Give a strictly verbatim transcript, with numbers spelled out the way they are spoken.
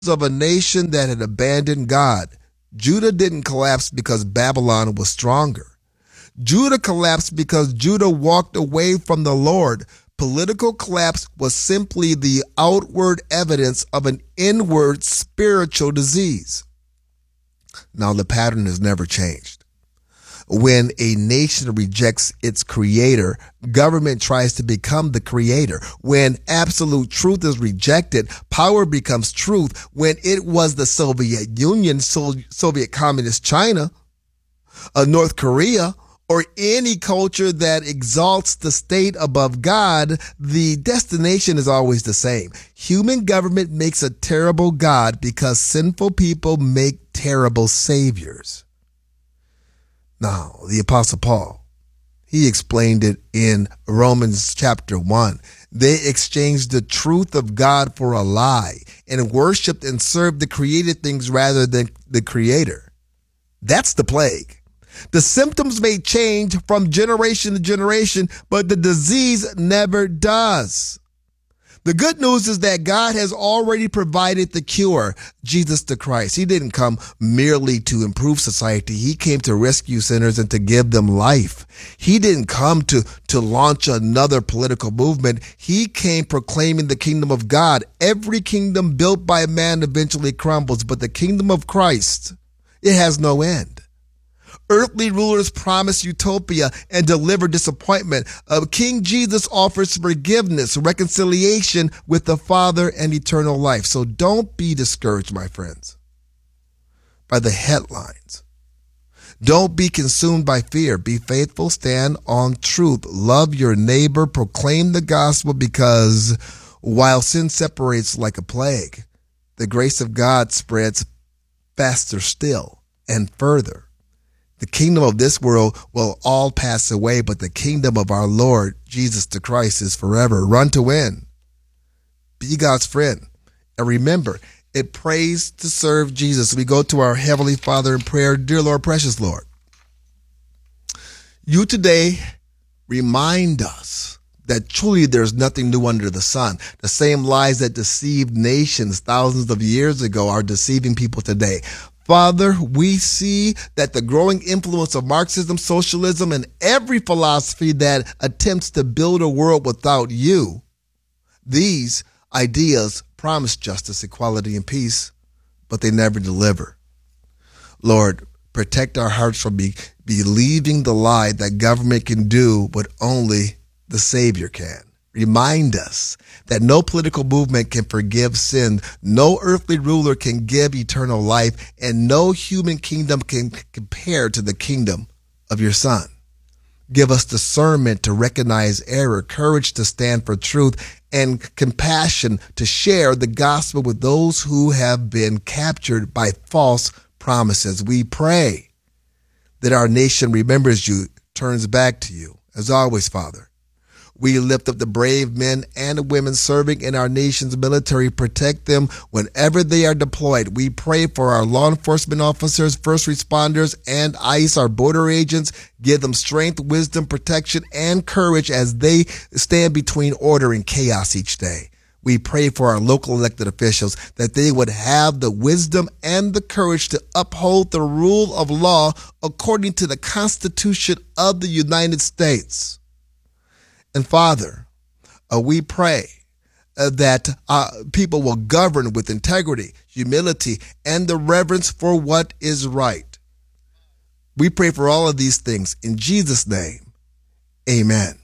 of a nation that had abandoned God. Judah didn't collapse because Babylon was stronger. Judah collapsed because Judah walked away from the Lord. Political collapse was simply the outward evidence of an inward spiritual disease. Now, the pattern has never changed. When a nation rejects its creator, government tries to become the creator. When absolute truth is rejected, power becomes truth. When it was the Soviet Union, Soviet Communist China, uh, North Korea, or any culture that exalts the state above God, the destination is always the same. Human government makes a terrible God because sinful people make terrible saviors. Now, the Apostle Paul, he explained it in Romans chapter one. They exchanged the truth of God for a lie and worshiped and served the created things rather than the creator. That's the plague. The symptoms may change from generation to generation, but the disease never does. The good news is that God has already provided the cure, Jesus the Christ. He didn't come merely to improve society. He came to rescue sinners and to give them life. He didn't come to, to launch another political movement. He came proclaiming the kingdom of God. Every kingdom built by man eventually crumbles, but the kingdom of Christ, it has no end. Earthly rulers promise utopia and deliver disappointment. Uh, King Jesus offers forgiveness, reconciliation with the Father, and eternal life. So don't be discouraged, my friends, by the headlines. Don't be consumed by fear. Be faithful, stand on truth, love your neighbor, proclaim the gospel, because while sin separates like a plague, the grace of God spreads faster still and further. The kingdom of this world will all pass away, but the kingdom of our Lord Jesus the Christ is forever. Run to win. Be God's friend. And remember, it prays to serve Jesus. We go to our Heavenly Father in prayer. Dear Lord, precious Lord, you today remind us that truly there's nothing new under the sun. The same lies that deceived nations thousands of years ago are deceiving people today. Father, we see that the growing influence of Marxism, socialism, and every philosophy that attempts to build a world without you, these ideas promise justice, equality, and peace, but they never deliver. Lord, protect our hearts from be, believing the lie that government can do what only the Savior can. Remind us that no political movement can forgive sin, no earthly ruler can give eternal life, and no human kingdom can compare to the kingdom of your Son. Give us discernment to recognize error, courage to stand for truth, and compassion to share the gospel with those who have been captured by false promises. We pray that our nation remembers you, turns back to you. As always, Father, we lift up the brave men and women serving in our nation's military. Protect them whenever they are deployed. We pray for our law enforcement officers, first responders, and ICE, our border agents. Give them strength, wisdom, protection, and courage as they stand between order and chaos each day. We pray for our local elected officials that they would have the wisdom and the courage to uphold the rule of law according to the Constitution of the United States. And Father, uh, we pray uh, that uh, people will govern with integrity, humility, and the reverence for what is right. We pray for all of these things in Jesus' name. Amen.